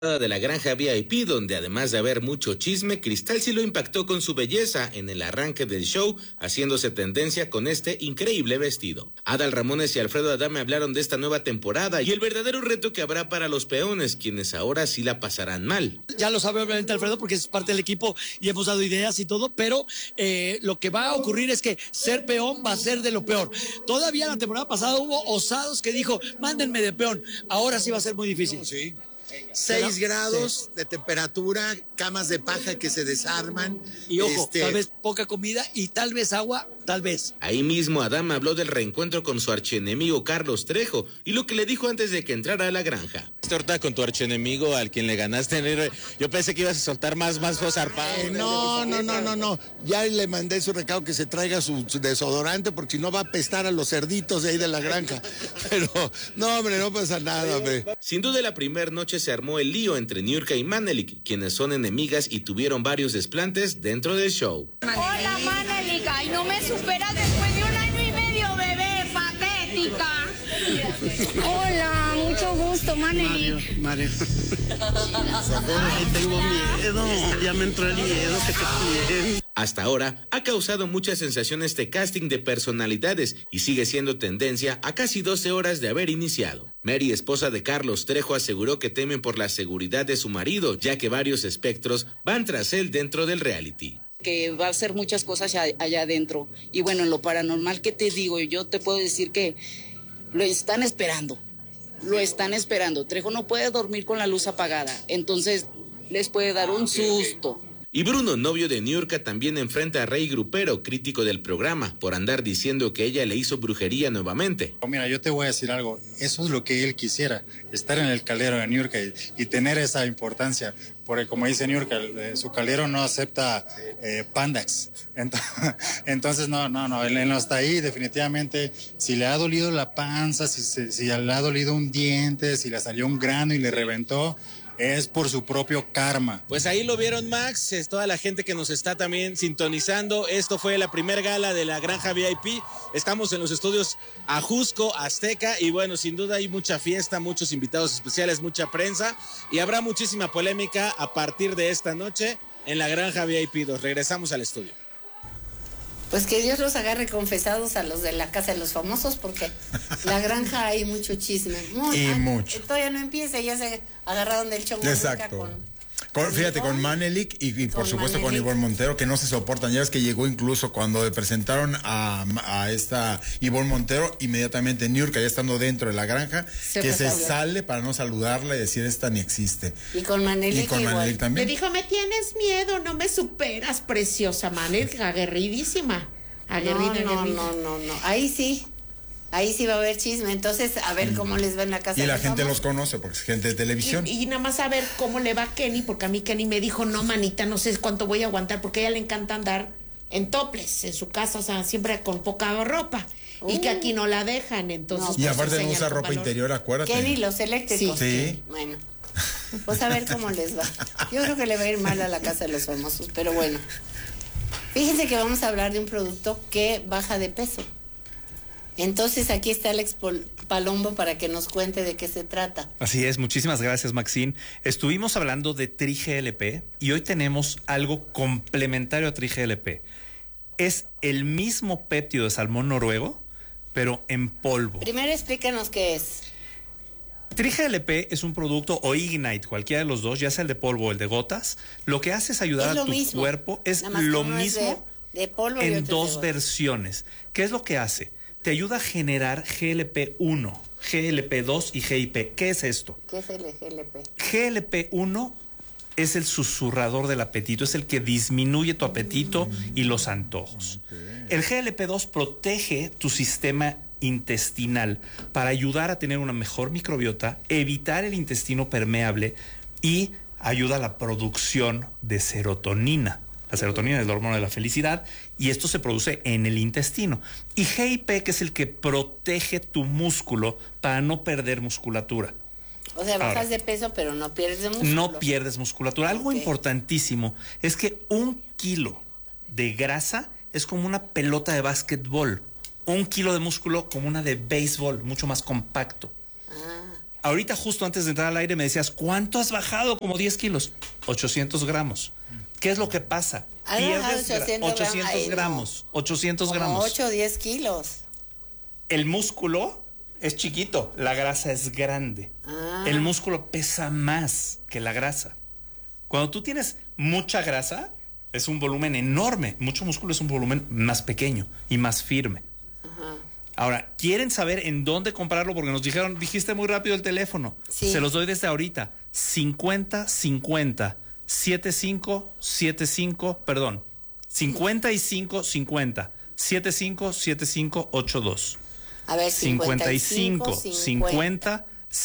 de la granja VIP, donde además de haber mucho chisme, Cristal sí lo impactó con su belleza en el arranque del show, haciéndose tendencia con este increíble vestido. Adal Ramones y Alfredo Adame hablaron de esta nueva temporada y el verdadero reto que habrá para los peones, quienes ahora sí la pasarán mal. Ya lo sabe obviamente Alfredo porque es parte del equipo y hemos dado ideas y todo, pero lo que va a ocurrir es que ser peón va a ser de lo peor. Todavía la temporada pasada hubo osados que dijo, mándenme de peón, ahora sí va a ser muy difícil. Sí. 6 grados de temperatura, camas de paja que se desarman. Y ojo, tal vez poca comida y tal vez agua, tal vez. Ahí mismo Adame habló del reencuentro con su archienemigo Carlos Trejo y lo que le dijo antes de que entrara a la granja. Torta con tu archienemigo al quien le ganaste. Yo pensé que ibas a soltar más zarpados. No. Ya le mandé su recado que se traiga su desodorante porque si no va a apestar a los cerditos de ahí de la granja. Pero no, hombre, no pasa nada, hombre. Sin duda la primera noche se armó el lío entre Niurka y Manelik, quienes son enemigas y tuvieron varios desplantes dentro del show. Hola Manelik, ay no me superas después de 1 año y medio, bebé, patética. Hola, mucho gusto, Manelik. Mario. Ay, tengo miedo, ya me entró el miedo que te quieren. Hasta ahora ha causado mucha sensación este casting de personalidades y sigue siendo tendencia a casi 12 horas de haber iniciado. Mary, esposa de Carlos Trejo, aseguró que temen por la seguridad de su marido, ya que varios espectros van tras él dentro del reality. Que va a hacer muchas cosas allá adentro. Y bueno, en lo paranormal, ¿qué te digo? Yo te puedo decir que lo están esperando. Trejo no puede dormir con la luz apagada, entonces les puede dar un susto. Y Bruno, novio de Niurka, también enfrenta a Rey Grupero, crítico del programa, por andar diciendo que ella le hizo brujería nuevamente. Mira, yo te voy a decir algo, eso es lo que él quisiera, estar en el caldero de Niurka y tener esa importancia, porque como dice Niurka, su caldero no acepta Pandax, entonces no, él no está ahí, definitivamente, si le ha dolido la panza, si le ha dolido un diente, si le salió un grano y le reventó, es por su propio karma. Pues ahí lo vieron, Max, es toda la gente que nos está también sintonizando. Esto fue la primer gala de la Granja VIP. Estamos en los estudios Ajusco, Azteca, y bueno, sin duda hay mucha fiesta, muchos invitados especiales, mucha prensa, y habrá muchísima polémica a partir de esta noche en la Granja VIP 2. Regresamos al estudio. Pues que Dios los agarre confesados a los de la Casa de los Famosos, porque la granja hay mucho chisme. Mucho. Todavía no empieza, ya se agarraron del chongo. Exacto. Fíjate, con Manelik y por supuesto Manelik. Con Ivonne Montero, que no se soportan. Ya ves que llegó incluso cuando le presentaron a esta Ivonne Montero, inmediatamente Niurka, ya estando dentro de la granja, se sale para no saludarla y decir esta ni existe. Y con Manelik también. Me dijo, me tienes miedo, no me superas, preciosa. Manelik, aguerridísima. No. Ahí sí va a haber chisme, entonces a ver cómo les va en la casa. Y la gente los conoce porque es gente de televisión. Y nada más a ver cómo le va a Kenny, porque a mí Kenny me dijo, no, manita, no sé cuánto voy a aguantar, porque a ella le encanta andar en toples en su casa, o sea, siempre con poca ropa. Y que aquí no la dejan, entonces. Y aparte no usa ropa interior, acuérdate. Kenny, los eléctricos. Sí. Bueno, pues a ver cómo les va. Yo creo que le va a ir mal a la Casa de los Famosos, pero bueno. Fíjense que vamos a hablar de un producto que baja de peso. Entonces aquí está Alex Palombo para que nos cuente de qué se trata. Así es, muchísimas gracias, Maxine. Estuvimos hablando de TriGLP y hoy tenemos algo complementario a TriGLP. Es el mismo péptido de salmón noruego, pero en polvo. Primero explícanos qué es. TriGLP es un producto, o Ignite, cualquiera de los dos, ya sea el de polvo o el de gotas. Lo que hace es ayudar a tu cuerpo, es lo mismo de polvo en dos versiones. ¿Qué es lo que hace? Te ayuda a generar GLP-1, GLP-2 y GIP. ¿Qué es esto? ¿Qué es el GLP? GLP-1 es el susurrador del apetito, es el que disminuye tu apetito y los antojos. El GLP-2 protege tu sistema intestinal para ayudar a tener una mejor microbiota, evitar el intestino permeable y ayuda a la producción de serotonina. La serotonina es la hormona de la felicidad y esto se produce en el intestino. Y GIP, que es el que protege tu músculo para no perder musculatura. O sea, bajas de peso, pero no pierdes músculo. No pierdes musculatura. Algo importantísimo es que 1 kilo de grasa es como una pelota de básquetbol. 1 kilo de músculo como una de béisbol, mucho más compacto. Ahorita justo antes de entrar al aire me decías, ¿cuánto has bajado? Como 10 kilos. 800 gramos. ¿Qué es lo que pasa? Pierdes 800 gramos. 800 gramos. 8 o 10 kilos. El músculo es chiquito, la grasa es grande. El músculo pesa más que la grasa. Cuando tú tienes mucha grasa, es un volumen enorme. Mucho músculo es un volumen más pequeño y más firme. Ahora, ¿quieren saber en dónde comprarlo? Porque nos dijeron, dijiste muy rápido el teléfono. Sí. Se los doy desde ahorita. 50 75 75 82. A ver, 55 50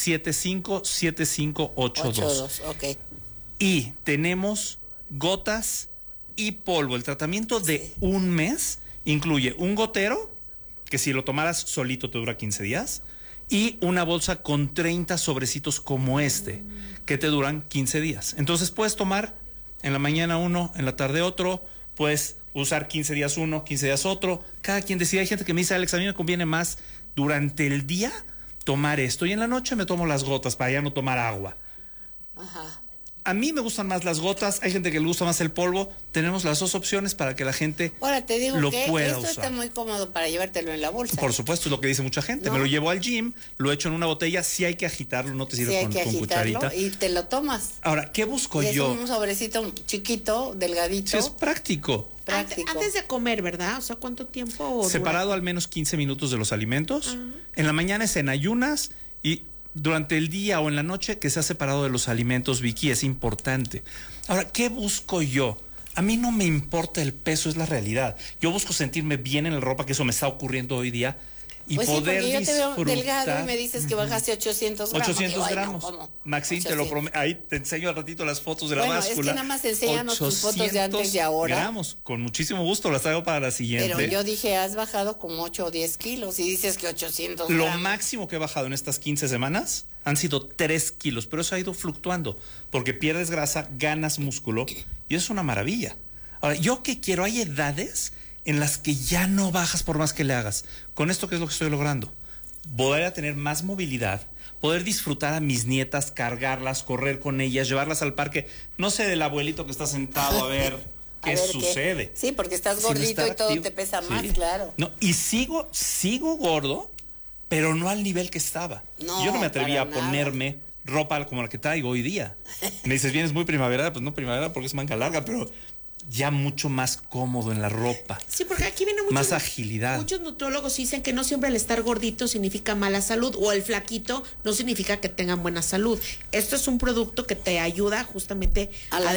75 75 82. Ok. Y tenemos gotas y polvo. El tratamiento de un mes incluye un gotero, que si lo tomaras solito te dura 15 días, y una bolsa con 30 sobrecitos como este, que te duran 15 días. Entonces puedes tomar en la mañana uno, en la tarde otro, puedes usar 15 días uno, 15 días otro. Cada quien decide. Hay gente que me dice, Alex, a mí me conviene más durante el día tomar esto y en la noche me tomo las gotas para ya no tomar agua. Ajá. A mí me gustan más las gotas, hay gente que le gusta más el polvo. Tenemos las dos opciones para que la gente Ahora te digo lo que pueda esto usar. está muy cómodo para llevártelo en la bolsa. Por supuesto, es lo que dice mucha gente. ¿No? Me lo llevo al gym, lo echo en una botella, sí hay que agitarlo, no te sirve con cucharita. Y te lo tomas. Ahora, ¿qué busco y yo? Es un sobrecito chiquito, delgadito. Sí, es práctico. Antes de comer, ¿verdad? O sea, ¿cuánto tiempo? Separado al menos 15 minutos de los alimentos. En la mañana es en ayunas y durante el día o en la noche que sea separado de los alimentos, Vicky, es importante. Ahora, ¿qué busco yo? A mí no me importa el peso, es la realidad. Yo busco sentirme bien en la ropa, que eso me está ocurriendo hoy día, y pues poder sí, porque yo te veo disfrutar. delgado y me dices que bajaste 800 gramos. 800 Ay, gramos. no, Maxine, te lo prometo. Ahí te enseño al ratito las fotos de la báscula. Es que nada más enséñanos tus fotos de antes y ahora. Gramos, con muchísimo gusto, las traigo para la siguiente. Pero yo dije, has bajado como 8 o 10 kilos y dices que 800 gramos. Lo máximo que he bajado en estas 15 semanas han sido 3 kilos, pero eso ha ido fluctuando, porque pierdes grasa, ganas músculo, y eso es una maravilla. Ahora, ¿yo qué quiero? Hay edades en las que ya no bajas por más que le hagas. Con esto, ¿qué es lo que estoy logrando? Poder tener más movilidad, poder disfrutar a mis nietas, cargarlas, correr con ellas, llevarlas al parque. No sé del abuelito que está sentado a ver qué sucede. Sí, porque estás gordito y todo activo, te pesa más, claro. No, y sigo gordo, pero no al nivel que estaba. No, yo no me atrevía a ponerme ropa como la que traigo hoy día. Me dices, vienes muy primavera, pues no primavera porque es manga larga, pero ya mucho más cómodo en la ropa. Sí, porque aquí viene más agilidad. Muchos nutriólogos dicen que no siempre el estar gordito significa mala salud o el flaquito no significa que tengan buena salud. Esto es un producto que te ayuda justamente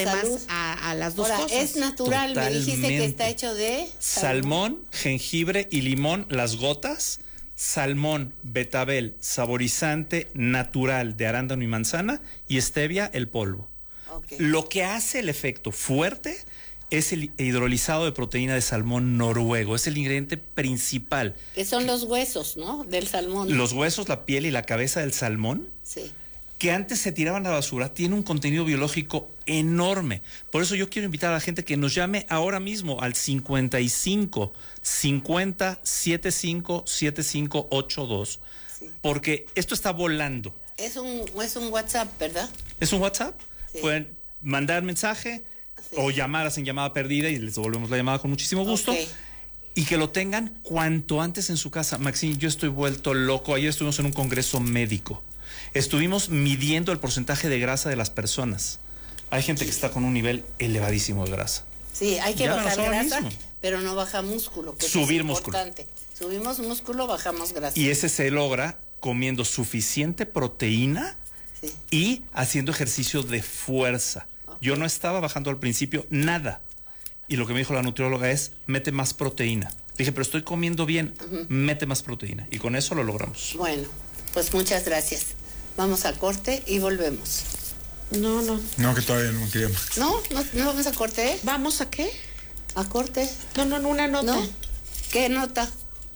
a las dos cosas. Es natural. Totalmente. Me dijiste que está hecho de salmón, jengibre y limón, las gotas, salmón, betabel, saborizante natural de arándano y manzana y stevia, el polvo. Okay. Lo que hace el efecto fuerte es el hidrolizado de proteína de salmón noruego. Es el ingrediente principal. Que son los huesos, ¿no? Del salmón. Los huesos, la piel y la cabeza del salmón. Sí. Que antes se tiraban a la basura, tiene un contenido biológico enorme. Por eso yo quiero invitar a la gente que nos llame ahora mismo al 55 50 75 75 82. Sí. Porque esto está volando. Es un WhatsApp, ¿verdad? Es un WhatsApp. Sí. Pueden mandar mensaje. Sí. O llamar, hacen llamada perdida y les devolvemos la llamada con muchísimo gusto. Okay. Y que lo tengan cuanto antes en su casa. Maxine, yo estoy vuelto loco. Ayer estuvimos en un congreso médico. Estuvimos midiendo el porcentaje de grasa de las personas. Hay gente que está con un nivel elevadísimo de grasa. Sí, hay que bajar grasa, pero no baja músculo. Que subir es músculo. Subimos músculo, bajamos grasa. Y ese se logra comiendo suficiente proteína y haciendo ejercicio de fuerza. Yo no estaba bajando al principio nada. Y lo que me dijo la nutrióloga es, mete más proteína. Dije, pero estoy comiendo bien, mete más proteína. Y con eso lo logramos. Bueno, pues muchas gracias. Vamos a corte y volvemos. No. No, que todavía no queríamos. No vamos a corte. ¿Vamos a qué? A corte. No, una nota. ¿No? ¿Qué nota?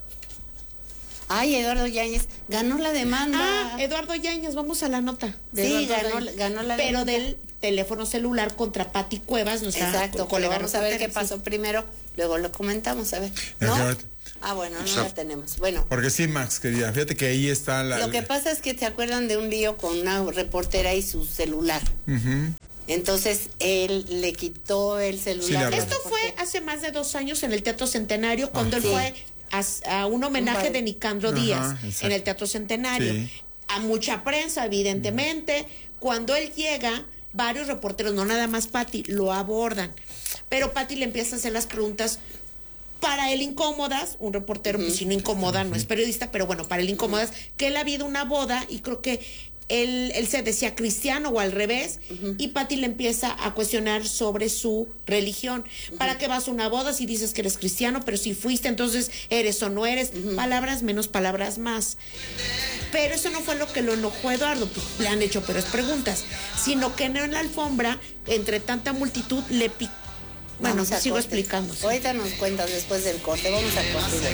Ay, Eduardo Yáñez ganó la demanda. Eduardo Yáñez, vamos a la nota. Sí, ganó la demanda. Pero del teléfono celular contra Pati Cuevas, nuestra Exacto, colega. Vamos a ver qué pasó primero, luego lo comentamos, a ver. ¿No? Ah, bueno, no la tenemos. Bueno. Porque sí, Max, querida, fíjate que ahí está la... Lo que pasa es que te acuerdan de un lío con una reportera y su celular. Entonces, él le quitó el celular. Esto fue hace más de 2 años en el Teatro Centenario, cuando él fue a un homenaje de Nicandro Díaz en el Teatro Centenario. A mucha prensa, evidentemente. Cuando él llega, varios reporteros, no nada más Pati, lo abordan. Pero Pati le empieza a hacer las preguntas para él incómodas, un reportero, pues si no incomoda, no es periodista, pero bueno, para él incómodas, que él ha habido una boda y creo que él se decía cristiano o al revés, y Pati le empieza a cuestionar sobre su religión. ¿Para qué vas a una boda si dices que eres cristiano, pero si fuiste, entonces eres o no eres? Palabras menos, palabras más. Pero eso no fue lo que lo enojó a Eduardo, pues le han hecho peores preguntas, sino que en la alfombra, entre tanta multitud, le picó. Bueno, sigo explicando. Ahorita nos cuentas después del corte, vamos a corte.